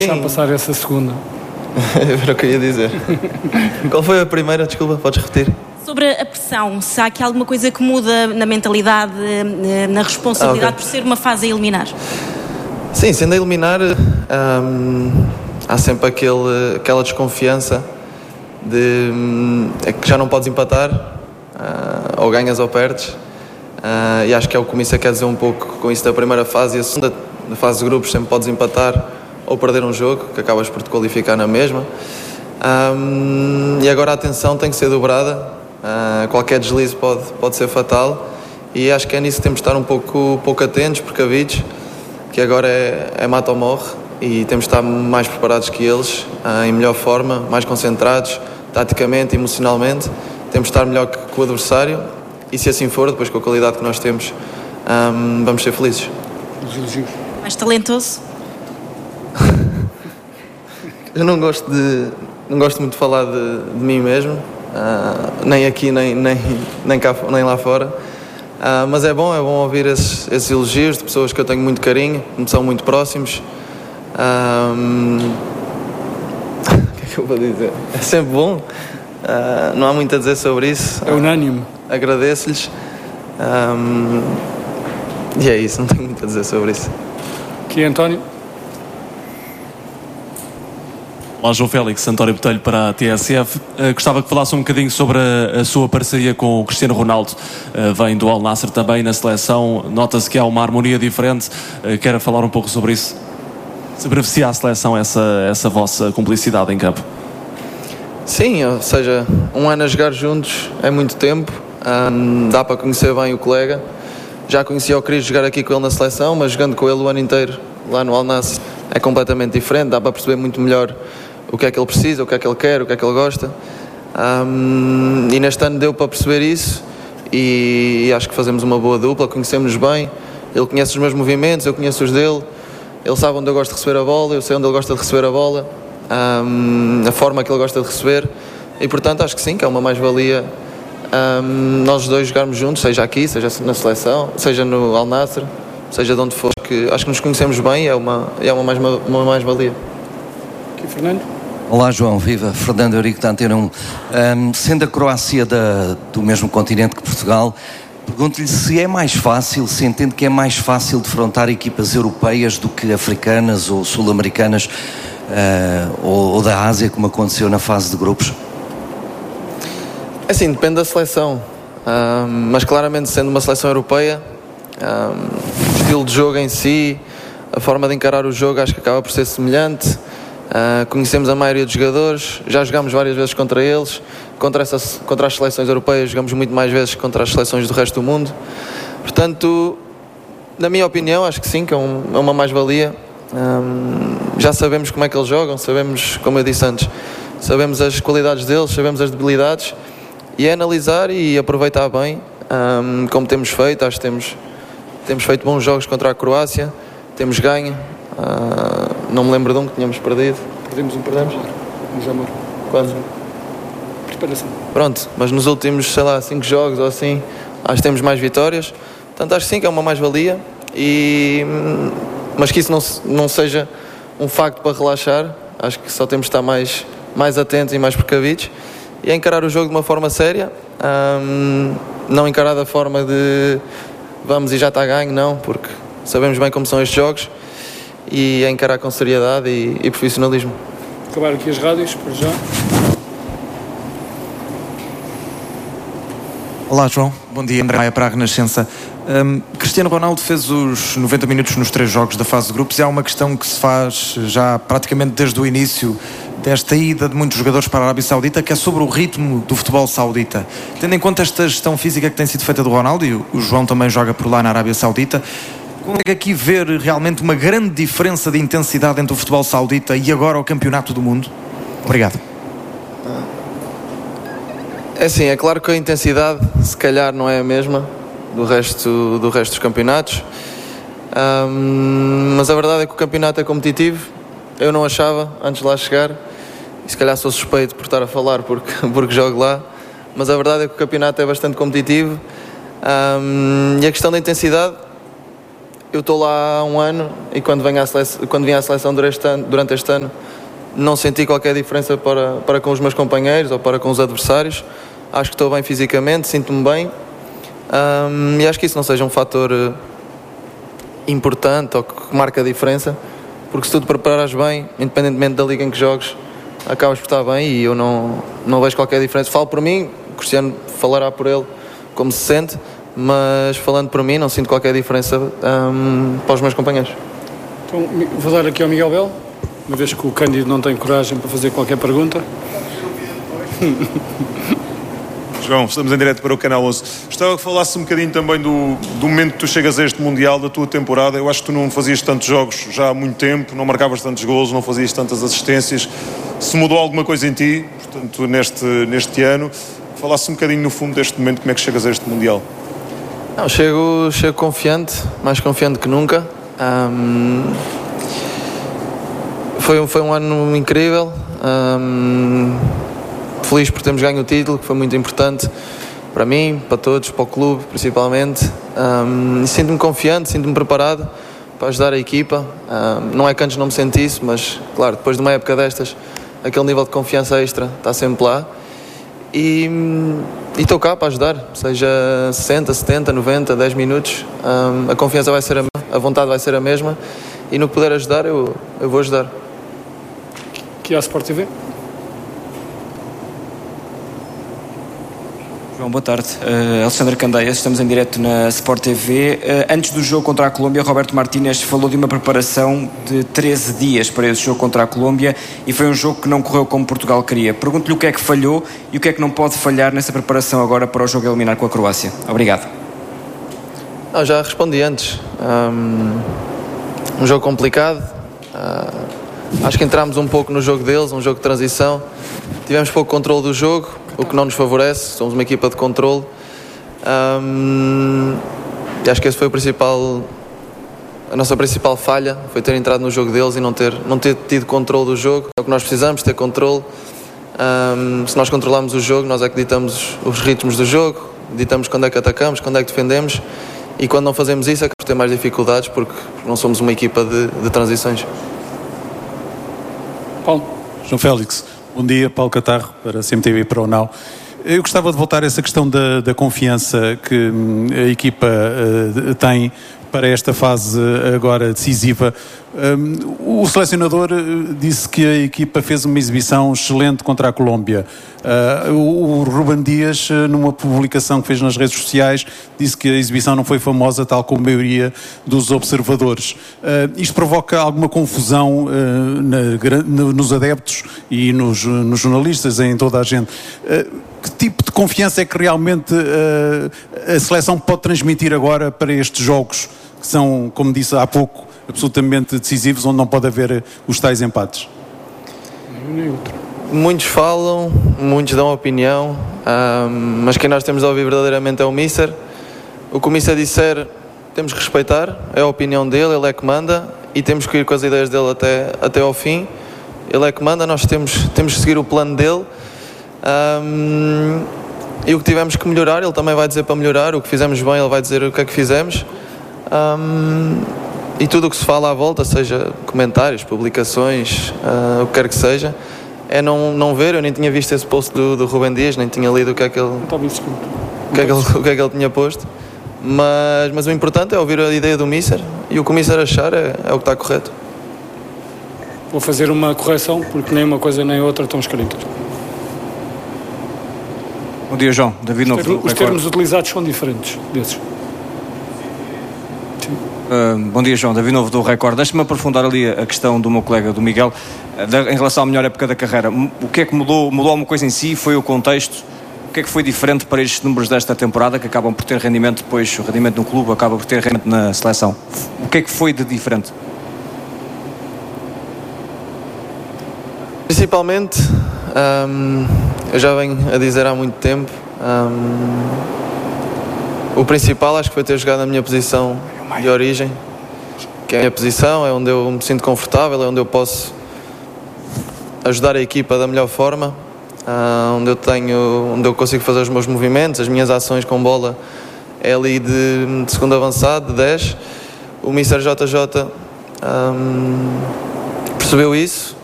Já passar essa segunda. Era o que eu ia dizer. Qual foi a primeira? Desculpa, podes repetir? Sobre a pressão, se há aqui alguma coisa que muda na mentalidade, na responsabilidade por ser uma fase a eliminar? Sim, sendo a eliminar, há sempre aquela desconfiança de que já não podes empatar, ou ganhas ou perdes, e acho que é o que o Missa quer dizer um pouco com isso da primeira fase. E a segunda, na fase de grupos, sempre podes empatar ou perder um jogo, que acabas por te qualificar na mesma, e agora a atenção tem que ser dobrada. Qualquer deslize pode ser fatal, e acho que é nisso que temos de estar um pouco atentos, precavidos, que agora é mata ou morre, e temos de estar mais preparados que eles, em melhor forma, mais concentrados, taticamente, emocionalmente. Temos de estar melhor que o adversário, e se assim for, depois com a qualidade que nós temos, vamos ser felizes. Mais talentoso? Eu não gosto muito de falar de mim mesmo, nem aqui nem lá fora, mas é bom ouvir esses elogios de pessoas que eu tenho muito carinho, que me são muito próximos. O que é que eu vou dizer? É sempre bom, não há muito a dizer sobre isso. É unânime. Agradeço-lhes, e é isso, não tenho muito a dizer sobre isso. Aqui, António. Olá, João Félix, António Botelho para a TSF. Gostava que falasse um bocadinho sobre a sua parceria com o Cristiano Ronaldo. Vem do Al Nassr também na seleção. Nota-se que há uma harmonia diferente. Quero falar um pouco sobre isso. Se beneficia a seleção essa vossa cumplicidade em campo? Sim, ou seja, um ano a jogar juntos é muito tempo. Dá para conhecer bem o colega. Já conhecia o Cris, jogar aqui com ele na seleção, mas jogando com ele o ano inteiro lá no Al Nassr é completamente diferente. Dá para perceber muito melhor o que é que ele precisa, o que é que ele quer, o que é que ele gosta, e neste ano deu para perceber isso, e acho que fazemos uma boa dupla, conhecemos-nos bem. Ele conhece os meus movimentos, eu conheço os dele, ele sabe onde eu gosto de receber a bola, eu sei onde ele gosta de receber a bola, a forma que ele gosta de receber, e portanto acho que sim, que é uma mais-valia nós dois jogarmos juntos, seja aqui, seja na seleção, seja no Al Nassr, seja de onde for, que acho que nos conhecemos bem, é uma mais-valia. Aqui, Fernando. Olá, João, viva, Fernando Eurico da Antena 1. Sendo a Croácia do mesmo continente que Portugal, pergunto-lhe se é mais fácil, se entende que é mais fácil defrontar equipas europeias do que africanas ou sul-americanas, ou da Ásia, como aconteceu na fase de grupos? É assim, depende da seleção, mas claramente sendo uma seleção europeia, o estilo de jogo em si, a forma de encarar o jogo, acho que acaba por ser semelhante. Conhecemos a maioria dos jogadores, já jogámos várias vezes contra eles, contra as seleções europeias jogamos muito mais vezes que contra as seleções do resto do mundo. Portanto, na minha opinião, acho que sim, que é uma mais-valia. Já sabemos como é que eles jogam, sabemos, como eu disse antes, sabemos as qualidades deles, sabemos as debilidades, e é analisar e aproveitar bem, como temos feito. Acho que temos feito bons jogos contra a Croácia, temos ganho. Não me lembro de um que tínhamos perdido. Perdemos. Vamos amor. Quase. Preparação. Pronto, mas nos últimos, 5 jogos ou assim, acho que temos mais vitórias. Portanto, acho que sim, que é uma mais-valia, mas que isso não seja um facto para relaxar. Acho que só temos de estar mais atentos e mais precavidos, e encarar o jogo de uma forma séria, não encarar da forma de vamos e já está ganho, não, porque sabemos bem como são estes jogos, e encarar com seriedade e profissionalismo. Acabaram aqui as rádios, por já. Olá, João, bom dia. André Maia para a Renascença. Cristiano Ronaldo fez os 90 minutos nos 3 jogos da fase de grupos, e há uma questão que se faz já praticamente desde o início desta ida de muitos jogadores para a Arábia Saudita, que é sobre o ritmo do futebol saudita. Tendo em conta esta gestão física que tem sido feita do Ronaldo, e o João também joga por lá na Arábia Saudita, consegue aqui ver realmente uma grande diferença de intensidade entre o futebol saudita e agora o campeonato do mundo? Obrigado. É assim, é claro que a intensidade se calhar não é a mesma do resto dos campeonatos, mas a verdade é que o campeonato é competitivo. Eu não achava antes de lá chegar, e se calhar sou suspeito por estar a falar porque jogo lá, mas a verdade é que o campeonato é bastante competitivo, e a questão da intensidade eu estou lá há um ano e quando vim à seleção durante este ano não senti qualquer diferença para com os meus companheiros ou para com os adversários. Acho que estou bem fisicamente, sinto-me bem, e acho que isso não seja um fator importante ou que marca a diferença, porque se tu te preparares bem, independentemente da liga em que jogues, acabas por estar bem, e eu não vejo qualquer diferença. Falo por mim, o Cristiano falará por ele como se sente, mas falando por mim não sinto qualquer diferença para os meus companheiros. Então, vou dar aqui ao Miguel Belo, uma vez que o Cândido não tem coragem para fazer qualquer pergunta. João, estamos em direto para o Canal 11. Gostava que falasse um bocadinho também do momento que tu chegas a este Mundial, da tua temporada. Eu acho que tu não fazias tantos jogos já há muito tempo, não marcavas tantos golos, não fazias tantas assistências. Se mudou alguma coisa em ti, portanto, neste ano, falasse um bocadinho no fundo deste momento, como é que chegas a este Mundial? Não, chego confiante, mais confiante que nunca. Foi um ano incrível. Feliz por termos ganho o título, que foi muito importante para mim, para todos, para o clube principalmente. Sinto-me confiante, sinto-me preparado para ajudar a equipa. Não é que antes não me sentisse, mas claro, depois de uma época destas, aquele nível de confiança extra está sempre lá. E estou cá para ajudar, seja 60, 70, 90, 10 minutos. A confiança vai ser a mesma, a vontade vai ser a mesma, e no que puder ajudar eu vou ajudar. Aqui à Sport TV. João, boa tarde. Alexandre Candeias, estamos em direto na Sport TV. Antes do jogo contra a Colômbia, Roberto Martínez falou de uma preparação de 13 dias para esse jogo contra a Colômbia, e foi um jogo que não correu como Portugal queria. Pergunto-lhe o que é que falhou e o que é que não pode falhar nessa preparação agora para o jogo eliminar com a Croácia. Obrigado. Já respondi antes. Um jogo complicado. Acho que entramos um pouco no jogo deles, um jogo de transição. Tivemos pouco controle do jogo, o que não nos favorece. Somos uma equipa de controle. E acho que esse foi a nossa principal falha, foi ter entrado no jogo deles e não ter tido controle do jogo. É o que nós precisamos, ter controle. Se nós controlarmos o jogo, nós é que ditamos os ritmos do jogo, ditamos quando é que atacamos, quando é que defendemos, e quando não fazemos isso é que temos mais dificuldades, porque não somos uma equipa de transições. Paulo. João Félix, bom dia. Paulo Catarro para a CMTV e para o Now. Eu gostava de voltar a essa questão da confiança que a equipa tem para esta fase agora decisiva. O selecionador disse que a equipa fez uma exibição excelente contra a Colômbia. O Ruben Dias, numa publicação que fez nas redes sociais, disse que a exibição não foi famosa, tal como a maioria dos observadores. Isto provoca alguma confusão nos adeptos e nos jornalistas, em toda a gente. Que tipo de confiança é que realmente a seleção pode transmitir agora para estes jogos, que são, como disse há pouco, absolutamente decisivos, onde não pode haver os tais empates? Muitos falam, muitos dão opinião, mas quem nós temos de ouvir verdadeiramente é o Mister. O que o Mister disser temos que respeitar, é a opinião dele, ele é que manda, e temos que ir com as ideias dele até ao fim. Ele é que manda, nós temos que seguir o plano dele. E o que tivemos que melhorar, ele também vai dizer para melhorar. O que fizemos bem, ele vai dizer o que é que fizemos. E tudo o que se fala à volta, seja comentários, publicações, o que quer que seja, é não ver. Eu nem tinha visto esse post do Ruben Dias, nem tinha lido o que é que ele tinha posto. Mas o importante é ouvir a ideia do Mister, e o que o Mister achar é o que está correto. Vou fazer uma correção, porque nem uma coisa nem outra estão escritas. Bom dia, João. David Novo do Record. Os termos utilizados são diferentes desses. Bom dia, João. David Novo do Record. Deixa-me aprofundar ali a questão do meu colega, do Miguel, em relação à melhor época da carreira. O que é que mudou? Mudou alguma coisa em si? Foi o contexto? O que é que foi diferente para estes números desta temporada, que acabam por ter rendimento depois, o rendimento no clube acaba por ter rendimento na seleção? O que é que foi de diferente? Principalmente, eu já venho a dizer há muito tempo, o principal acho que foi ter jogado na minha posição de origem, que é a minha posição, é onde eu me sinto confortável, é onde eu posso ajudar a equipa da melhor forma, onde eu consigo fazer os meus movimentos, as minhas ações com bola é ali de segundo avançado, de 10, o Mr. JJ percebeu isso